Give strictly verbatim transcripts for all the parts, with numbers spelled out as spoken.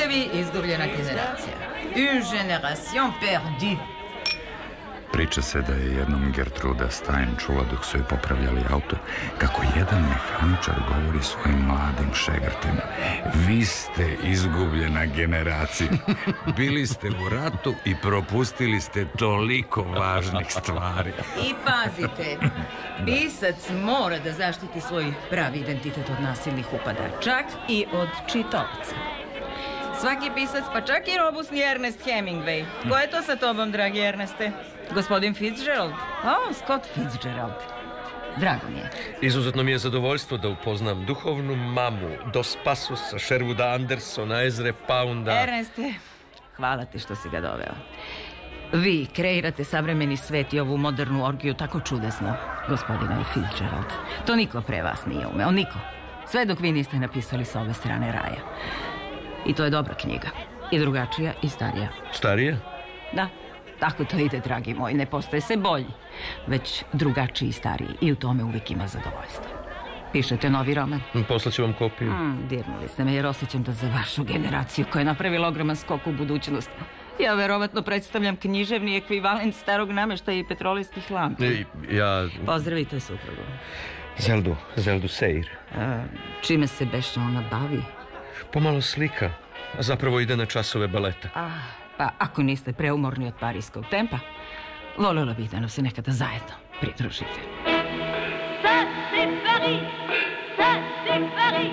Putevi izgubljena generacija. Une génération perdue. Priča se da je jednom Gertruda Stein čula dok su joj popravljali auto kako jedan mehaničar govori svojim mladim šegrtima: vi ste izgubljena generacija. Bili ste u ratu i propustili ste toliko važnih stvari. I pazite, pisac mora da zaštiti svoj pravi identitet od nasilnih upada, čak i od čitaoca. Svaki pisac, pa čak i robusni Ernest Hemingway. Ko je to sa tobom, dragi Erneste? Gospodin Fitzgerald? O, Scott Fitzgerald. Drago mi je. Izuzetno mi je zadovoljstvo da upoznam duhovnu mamu Dos Passosa, Sherwooda Andersona, Ezre Pounda. Erneste, hvala ti što si ga doveo. Vi kreirate savremeni svet i ovu modernu orgiju tako čudesno, gospodine Fitzgerald. To niko pre vas nije umeo, niko. Sve dok vi niste napisali sa ove strane raja. I to je dobra knjiga. I drugačija i starija. Starija? Da, tako to ide, dragi moj. Ne postaje se bolji, već drugačiji i stariji. I u tome uvijek ima zadovoljstvo. Pišete novi roman? Poslaću vam kopiju. Mm, dirnuli ste me jer osjećam da za vašu generaciju koja je napravila ogroman skok u budućnost. Ja verovatno predstavljam književni ekvivalent starog nameštaja i petrolijskih lampi. Ja... Pozdravite suprugu. Zeldu, Zeldu Seir. A, čime se beše ona bavi? Pomalo slika, a zapravo ide na časove baleta. Ah, pa ako niste preumorni od parijskog tempa, voljela bih da nam se nekada zajedno pridružite. Ça c'est Paris, ça c'est Paris.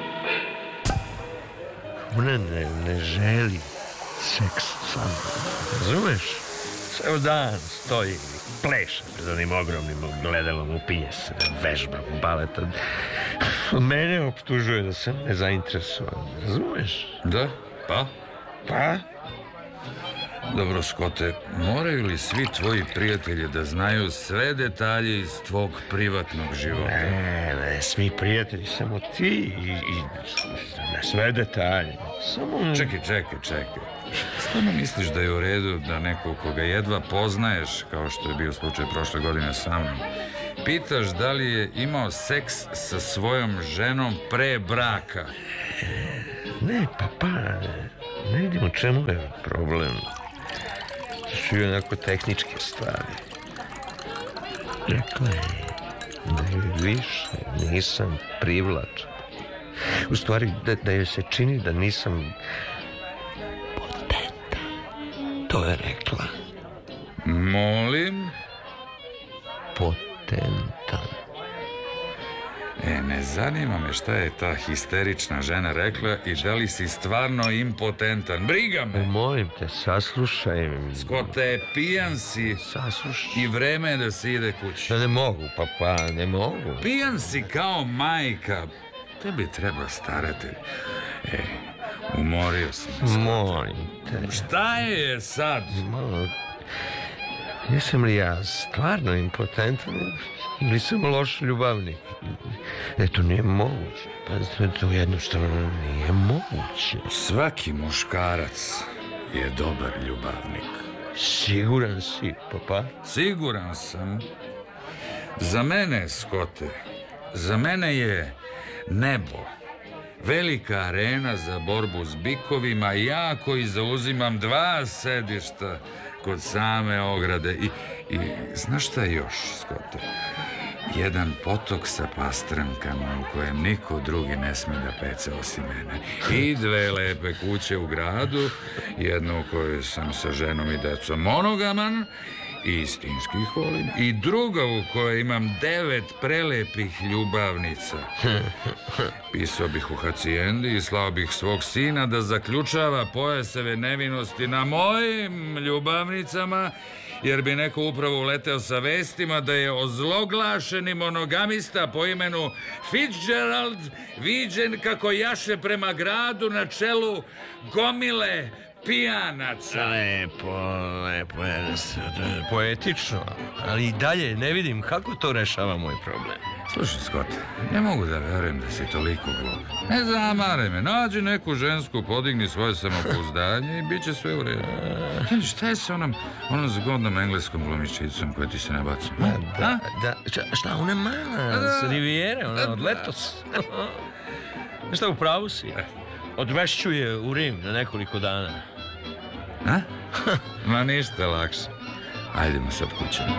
Ona ne, ne želi seks sa mnom, razumeš? Ceo dan stoji i pleše pred onim ogromnim gledalom, upinje se, vežba baleta. Mene optužuje da sam nezainteresovan, razumeš? Da, pa? Pa? Dobro, Scotте, moraju li svi tvoji prijatelji da znaju sve detalje iz tvog privatnog života? Ne, ne, svi prijatelji, samo ti i, i ne sve detalje. Samo... Čekaj, čekaj, čekaj. Stvarno misliš da je u redu da neko koga jedva poznaješ, kao što je bio slučaj prošle godine sa mnom, pitaš da li je imao seks sa svojom ženom pre braka? Ne, pa pa, ne, ne vidim u čemu je problem. To su i onako tehničke stvari. Rekla je da joj više nisam privlačan. U stvari, da, da joj se čini da nisam potentan. To je rekla. Molim? Potentan. E, ne zanima me šta je ta histerična žena rekla i da li si stvarno impotentan. Briga me! Molim te, saslušaj. Scottte, pijan si. Saslušaj. I vreme je da se ide kući. Da ne mogu, papa, ne mogu. Pijan si kao majka. Tebi treba staratelj. E, umorio sam se. Molim te. Šta je sad? Malo... Jesam li ja stvarno impotentan ili sam loš ljubavnik? E, to nije moguće. Pa to jednostavno nije moguće. Svaki muškarac je dobar ljubavnik. Siguran si, papa? Siguran sam. Za mene, Scottte, za mene je nebo velika arena za borbu s bikovima. Ja koji zauzimam dva sedišta kod same ograde. I, i znaš šta još, Scottte? Jedan potok sa pastrankama u kojem niko drugi ne sme da pece osim mene. I dve lepe kuće u gradu, jednu u kojoj sam sa ženom i decom monogaman i istinskih volim, i druga u kojoj imam devet prelepih ljubavnica. Pisao bih u hacijendi i slao bih svog sina da zaključava pojaseve nevinosti na mojim ljubavnicama, jer bi neko upravo uleteo sa vestima da je ozloglašeni monogamista po imenu Fitzgerald viđen kako jaše prema gradu na čelu gomile pijanaca. Lepo, lepo, poetično, ali i dalje ne vidim kako to rešava moj problem. Slušaj, Scottte, ne mogu da verujem da si toliko glup. Ne zamare me, nađi neku žensku, podigni svoje samopouzdanje i bit će sve u redu. Šta je sa onom, onom zgodnom engleskom glumičicom koja ti se ne baca? Ma, da, da, šta, šta, ona mala, s Rivijere, ona od letos. Šta, u pravu si? odvešću je u Rim na nekoliko dana. A? Ma ništa lakše. Ajdemo sad kućama.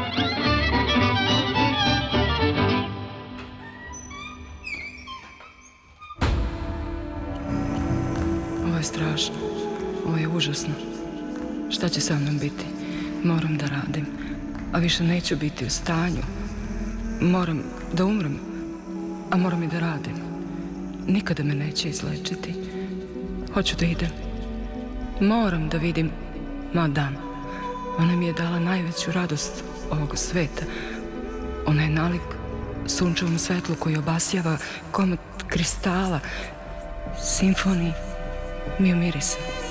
Ovo je strašno. Ovo je užasno. Šta će sa mnom biti? Moram da radim. A više neću biti u stanju. Moram da umrem. A moram i da radim. Nikada me neće izlečiti. Hoću da idem. Moram da vidim madam. Ona mi je dala najveću radost ovog sveta. Ona je nalik sunčevom svetlu koji obasjava komad kristala, simfoniji, mi mirisa.